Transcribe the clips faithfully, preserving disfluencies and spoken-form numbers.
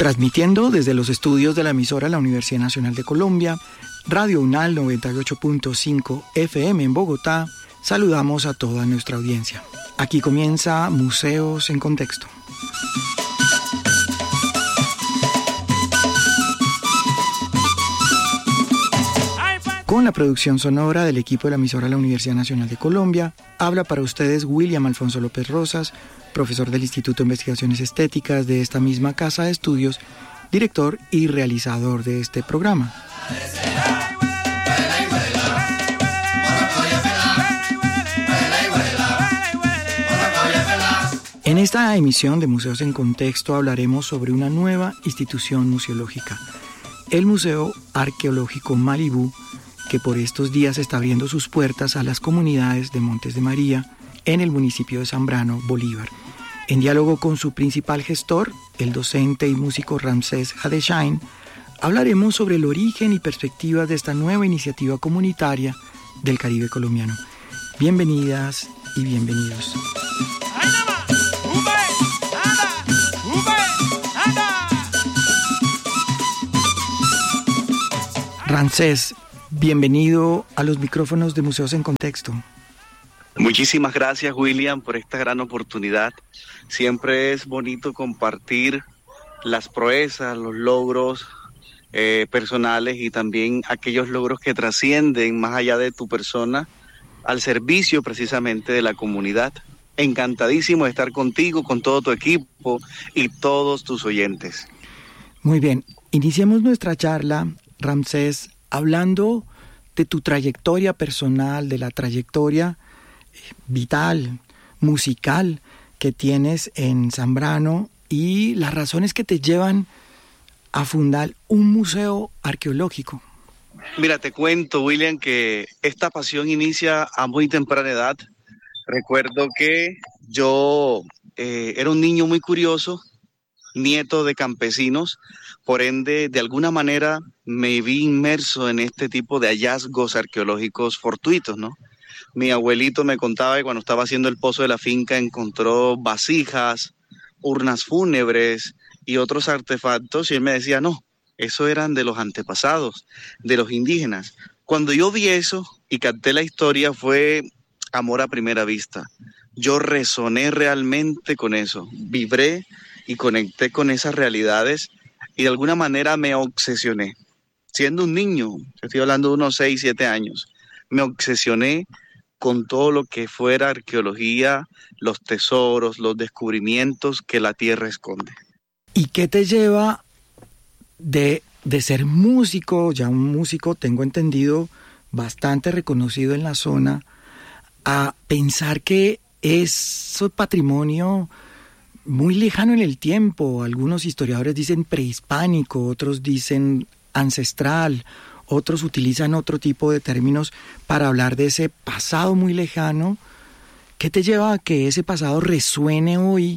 Transmitiendo desde los estudios de la emisora La Universidad Nacional de Colombia, Radio UNAL noventa y ocho punto cinco F M en Bogotá, saludamos a toda nuestra audiencia. Aquí comienza Museos en Contexto. Con la producción sonora del equipo de la emisora La Universidad Nacional de Colombia, habla para ustedes William Alfonso López Rosas, profesor del Instituto de Investigaciones Estéticas de esta misma casa de estudios, director y realizador de este programa. En esta emisión de Museos en Contexto hablaremos sobre una nueva institución museológica, el Museo Arqueológico Malibú, que por estos días está abriendo sus puertas a las comunidades de Montes de María, en el municipio de Zambrano, Bolívar. En diálogo con su principal gestor, el docente y músico Ramsés Hadeshain, hablaremos sobre el origen y perspectivas de esta nueva iniciativa comunitaria del Caribe colombiano. Bienvenidas y bienvenidos. Ramsés, bienvenido a los micrófonos de Museos en Contexto. Muchísimas gracias, William, por esta gran oportunidad. Siempre es bonito compartir las proezas, los logros eh, personales y también aquellos logros que trascienden más allá de tu persona al servicio precisamente de la comunidad. Encantadísimo de estar contigo, con todo tu equipo y todos tus oyentes. Muy bien, iniciemos nuestra charla, Ramsés, hablando de tu trayectoria personal, de la trayectoria vital, musical que tienes en Zambrano y las razones que te llevan a fundar un museo arqueológico. Mira, te cuento, William, que esta pasión inicia a muy temprana edad. Recuerdo que yo eh, era un niño muy curioso, nieto de campesinos, por ende, de alguna manera me vi inmerso en este tipo de hallazgos arqueológicos fortuitos, ¿no? Mi abuelito me contaba que cuando estaba haciendo el pozo de la finca encontró vasijas, urnas fúnebres y otros artefactos, y él me decía, no, eso eran de los antepasados, de los indígenas. Cuando yo vi eso y capté la historia fue amor a primera vista. Yo resoné realmente con eso, vibré y conecté con esas realidades y de alguna manera me obsesioné. Siendo un niño, estoy hablando de unos seis, siete años, me obsesioné con todo lo que fuera arqueología, los tesoros, los descubrimientos que la tierra esconde. ¿Y qué te lleva de, de ser músico, ya un músico, tengo entendido, bastante reconocido en la zona, a pensar que es patrimonio muy lejano en el tiempo? Algunos historiadores dicen prehispánico, otros dicen ancestral, otros utilizan otro tipo de términos para hablar de ese pasado muy lejano. ¿Qué te lleva a que ese pasado resuene hoy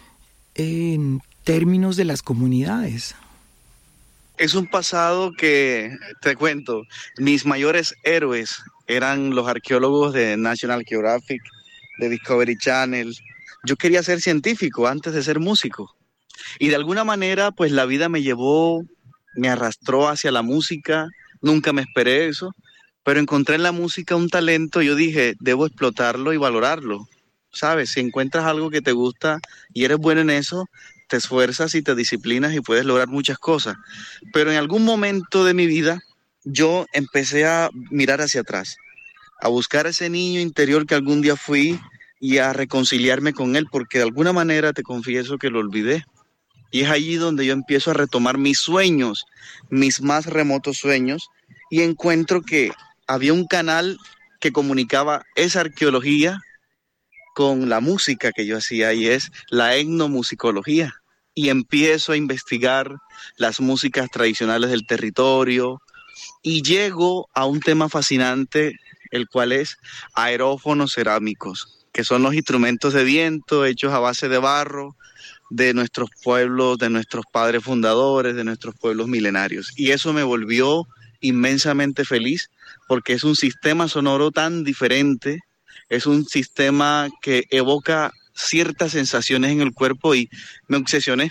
en términos de las comunidades? Es un pasado que, te cuento, mis mayores héroes eran los arqueólogos de National Geographic, de Discovery Channel. Yo quería ser científico antes de ser músico. Y de alguna manera, pues la vida me llevó, me arrastró hacia la música. Nunca me esperé eso, pero encontré en la música un talento. Yo dije, debo explotarlo y valorarlo. ¿Sabes? Si encuentras algo que te gusta y eres bueno en eso, te esfuerzas y te disciplinas y puedes lograr muchas cosas. Pero en algún momento de mi vida, yo empecé a mirar hacia atrás, a buscar ese niño interior que algún día fui y a reconciliarme con él, porque de alguna manera te confieso que lo olvidé. Y es allí donde yo empiezo a retomar mis sueños, mis más remotos sueños, y encuentro que había un canal que comunicaba esa arqueología con la música que yo hacía, y es la etnomusicología. Y empiezo a investigar las músicas tradicionales del territorio, y llego a un tema fascinante, el cual es aerófonos cerámicos, que son los instrumentos de viento hechos a base de barro, de nuestros pueblos, de nuestros padres fundadores, de nuestros pueblos milenarios. Y eso me volvió inmensamente feliz, porque es un sistema sonoro tan diferente, es un sistema que evoca ciertas sensaciones en el cuerpo y me obsesioné.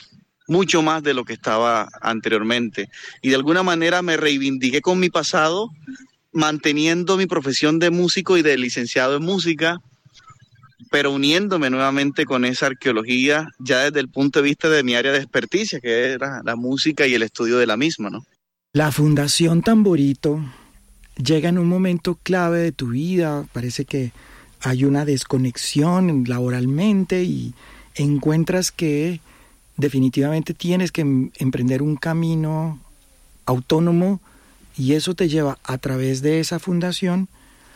mucho más de lo que estaba anteriormente. Y de alguna manera me reivindiqué con mi pasado, manteniendo mi profesión de músico y de licenciado en música, pero uniéndome nuevamente con esa arqueología ya desde el punto de vista de mi área de experticia, que era la música y el estudio de la misma, ¿no? La Fundación Tamborito llega en un momento clave de tu vida, parece que hay una desconexión laboralmente y encuentras que definitivamente tienes que emprender un camino autónomo y eso te lleva a través de esa fundación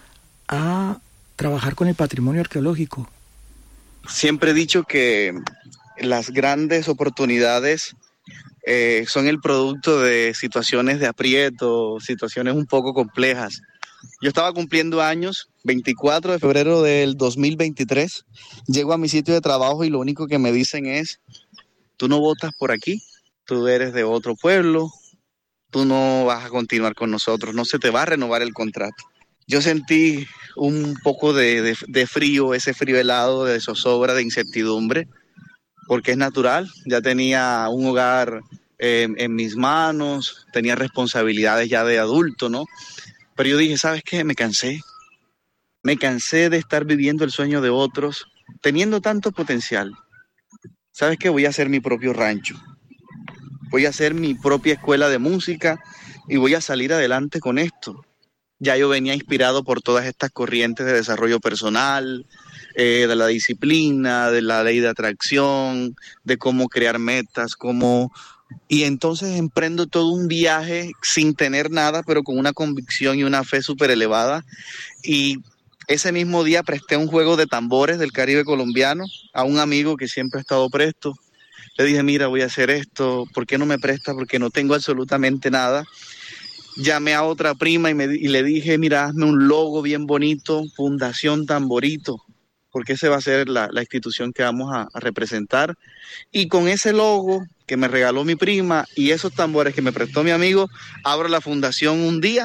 a trabajar con el patrimonio arqueológico. Siempre he dicho que las grandes oportunidades eh, son el producto de situaciones de aprieto, situaciones un poco complejas. Yo estaba cumpliendo años, veinticuatro de febrero del dos mil veintitrés, llego a mi sitio de trabajo y lo único que me dicen es: tú no votas por aquí, tú eres de otro pueblo, tú no vas a continuar con nosotros, no se te va a renovar el contrato. Yo sentí un poco de, de, de frío, ese frío helado, de zozobra, de incertidumbre, porque es natural, ya tenía un hogar eh, en mis manos, tenía responsabilidades ya de adulto, ¿no? Pero yo dije, ¿sabes qué? Me cansé, me cansé de estar viviendo el sueño de otros, teniendo tanto potencial. ¿Sabes qué? Voy a hacer mi propio rancho, voy a hacer mi propia escuela de música y voy a salir adelante con esto. Ya yo venía inspirado por todas estas corrientes de desarrollo personal, eh, de la disciplina, de la ley de atracción, de cómo crear metas, cómo... Y entonces emprendo todo un viaje sin tener nada, pero con una convicción y una fe súper elevada. Y ese mismo día presté un juego de tambores del Caribe colombiano a un amigo que siempre ha estado presto. Le dije, mira, voy a hacer esto, ¿por qué no me presta? Porque no tengo absolutamente nada. Llamé a otra prima y, me, y le dije, mira, hazme un logo bien bonito, Fundación Tamborito, porque esa va a ser la, la institución que vamos a, a representar. Y con ese logo que me regaló mi prima y esos tambores que me prestó mi amigo, abro la fundación un día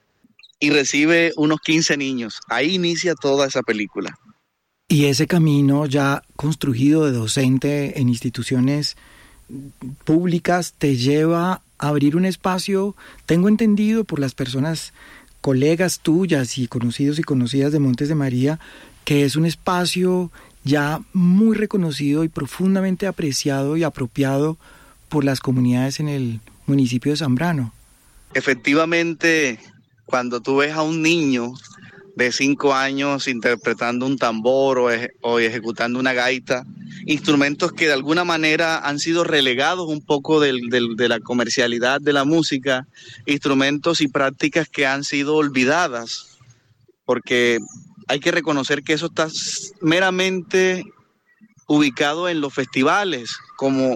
y recibe unos quince niños. Ahí inicia toda esa película. Y ese camino ya construido de docente en instituciones públicas te lleva a abrir un espacio, tengo entendido por las personas, colegas tuyas y conocidos y conocidas de Montes de María, que es un espacio ya muy reconocido y profundamente apreciado y apropiado por las comunidades en el municipio de Zambrano. Efectivamente, cuando tú ves a un niño de cinco años interpretando un tambor o, eje, o ejecutando una gaita, instrumentos que de alguna manera han sido relegados un poco del, del, de la comercialidad de la música, instrumentos y prácticas que han sido olvidadas, porque hay que reconocer que eso está meramente ubicado en los festivales como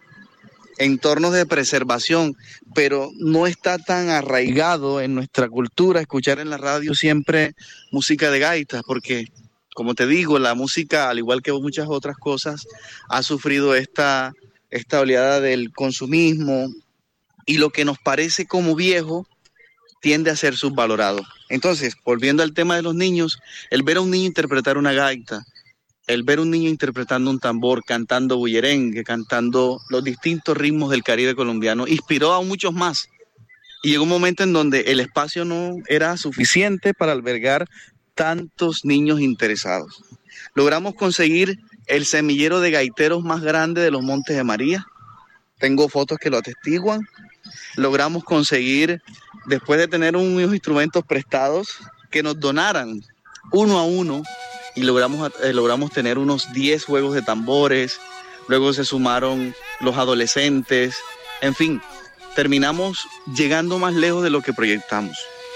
entornos de preservación, pero no está tan arraigado en nuestra cultura escuchar en la radio siempre música de gaitas, porque, como te digo, la música, al igual que muchas otras cosas, ha sufrido esta, esta oleada del consumismo y lo que nos parece como viejo tiende a ser subvalorado. Entonces, volviendo al tema de los niños, el ver a un niño interpretar una gaita, el ver a un niño interpretando un tambor, cantando bullerengue, cantando los distintos ritmos del Caribe colombiano, inspiró a muchos más. Y llegó un momento en donde el espacio no era suficiente para albergar tantos niños interesados. Logramos conseguir el semillero de gaiteros más grande de los Montes de María. Tengo fotos que lo atestiguan. Logramos conseguir, después de tener unos instrumentos prestados, que nos donaran uno a uno, y logramos, eh, logramos tener unos diez juegos de tambores. Luego se sumaron los adolescentes. En fin, terminamos llegando más lejos de lo que proyectamos.